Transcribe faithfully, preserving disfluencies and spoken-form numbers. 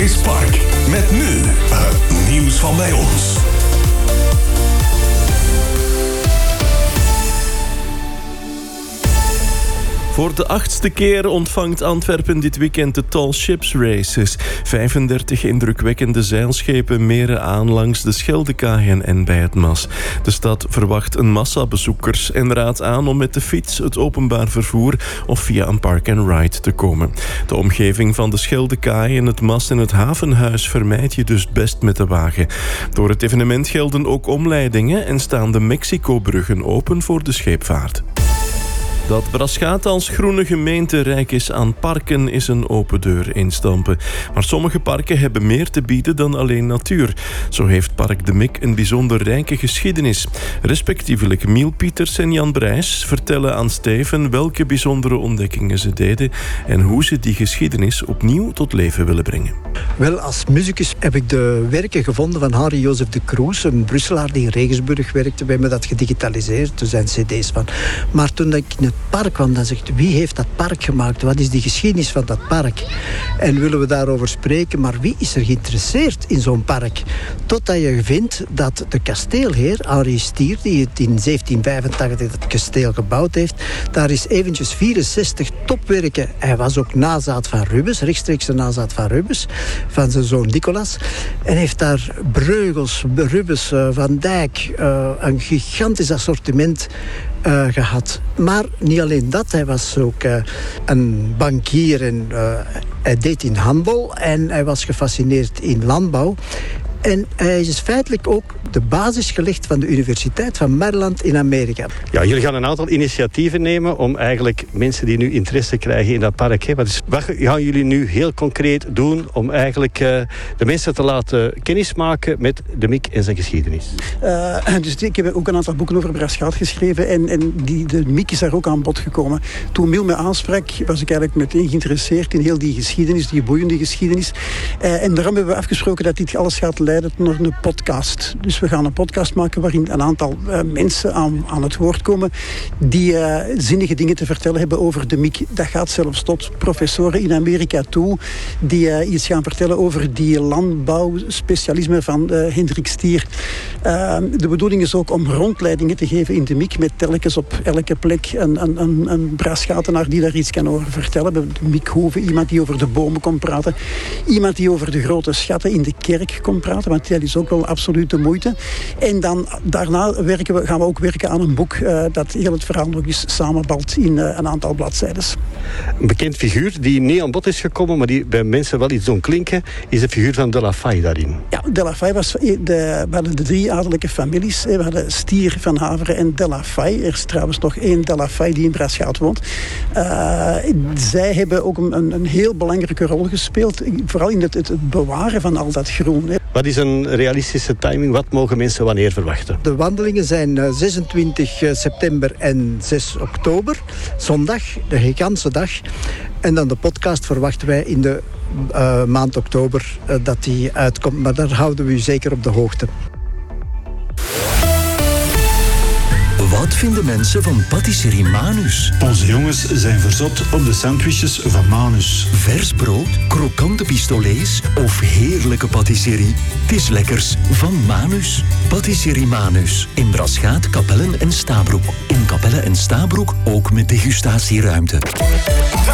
is Park. Met nu het nieuws van bij ons. Voor de achtste keer ontvangt Antwerpen dit weekend de Tall Ships Races. vijfendertig indrukwekkende zeilschepen meren aan langs de Scheldekaaien en bij het Mas. De stad verwacht een massa bezoekers en raadt aan om met de fiets, het openbaar vervoer of via een park-and-ride te komen. De omgeving van de Scheldekaaien, het Mas en het Havenhuis vermijd je dus best met de wagen. Door het evenement gelden ook omleidingen en staan de Mexico-bruggen open voor de scheepvaart. Dat Braschaat als groene gemeente rijk is aan parken is een open deur instampen. Maar sommige parken hebben meer te bieden dan alleen natuur. Zo heeft Park de Mik een bijzonder rijke geschiedenis. Respectievelijk Miel Pieters en Jan Brijs vertellen aan Steven welke bijzondere ontdekkingen ze deden en hoe ze die geschiedenis opnieuw tot leven willen brengen. Wel, als muzikus heb ik de werken gevonden van Henri Jozef de Kroes, een Brusselaar die in Regensburg werkte. We hebben dat gedigitaliseerd, er zijn cd's van. Maar toen ik in het park kwam, dan zegt wie heeft dat park gemaakt? Wat is die geschiedenis van dat park? En willen we daarover spreken, maar wie is er geïnteresseerd in zo'n park? Totdat je vindt dat de kasteelheer, Henri Stier, die het in zeventien vijfentachtig het kasteel gebouwd heeft, daar is eventjes vierenzestig topwerken. Hij was ook nazaat van Rubens, rechtstreeks de nazaat van Rubens, van zijn zoon Nicolas. En heeft daar Breugels, Rubens, uh, Van Dijk, uh, een gigantisch assortiment Uh, gehad. Maar niet alleen dat, hij was ook uh, een bankier en uh, hij deed in handel en hij was gefascineerd in landbouw. En hij is feitelijk ook de basis gelegd van de Universiteit van Maryland in Amerika. Ja, jullie gaan een aantal initiatieven nemen om eigenlijk mensen die nu interesse krijgen in dat park. Hè. Wat, is, wat gaan jullie nu heel concreet doen om eigenlijk uh, de mensen te laten kennismaken met de Mik en zijn geschiedenis? Uh, dus ik heb ook een aantal boeken over Braschaat geschreven en, en die, de Mik is daar ook aan bod gekomen. Toen Miel me aansprak, was ik eigenlijk meteen geïnteresseerd in heel die geschiedenis, die boeiende geschiedenis. Uh, en daarom hebben we afgesproken dat dit alles gaat leiden naar een podcast. Dus we gaan een podcast maken waarin een aantal uh, mensen aan, aan het woord komen die uh, zinnige dingen te vertellen hebben over de Mik. Dat gaat zelfs tot professoren in Amerika toe die uh, iets gaan vertellen over die landbouwspecialisme van uh, Hendrik Stier. Uh, de bedoeling is ook om rondleidingen te geven in de Mik met telkens op elke plek een, een, een, een Braschatenaar die daar iets kan over vertellen. De Mikhoeven, iemand die over de bomen kon praten. Iemand die over de grote schatten in de kerk kon praten, want dat is ook wel absoluut de moeite. En dan daarna werken we, gaan we ook werken aan een boek uh, dat heel het verhaal nog eens samenbalt in uh, een aantal bladzijden. Een bekend figuur die niet aan bod is gekomen, maar die bij mensen wel iets doen klinken, is de figuur van De La Faye daarin. Ja, De La Faye was de, we hadden de drie adellijke families. We hadden Stier, Van Haveren en De La Faye. Er is trouwens nog één De La Faye die in Braschaat woont. Uh, zij hebben ook een, een heel belangrijke rol gespeeld, vooral in het, het bewaren van al dat groen. Hè. Wat is een realistische timing? Wat mogen mensen wanneer verwachten? De wandelingen zijn zesentwintig september en zes oktober. Zondag, de gigantische dag. En dan de podcast verwachten wij in de uh, maand oktober uh, dat die uitkomt. Maar daar houden we u zeker op de hoogte. Wat vinden mensen van patisserie Manus? Onze jongens zijn verzot op de sandwiches van Manus. Vers brood, krokante pistolets of heerlijke patisserie? Het is lekkers van Manus. Patisserie Manus. In Braschaat, Kapellen en Stabroek. In Kapellen en Stabroek ook met degustatieruimte.